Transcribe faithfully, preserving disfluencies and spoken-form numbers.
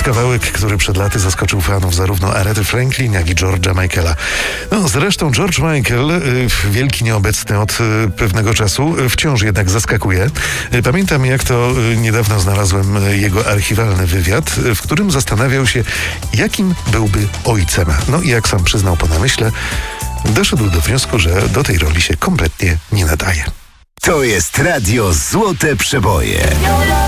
kawałek, który przed laty zaskoczył fanów zarówno Arety Franklin, jak i George'a Michaela. No, zresztą George Michael, wielki nieobecny od pewnego czasu, wciąż jednak zaskakuje. Pamiętam, jak to niedawno znalazłem jego archiwalny wywiad, w którym zastanawiał się, jakim byłby ojcem. No i jak sam przyznał po namyśle, doszedł do wniosku, że do tej roli się kompletnie nie nadaje. To jest Radio Złote Przeboje.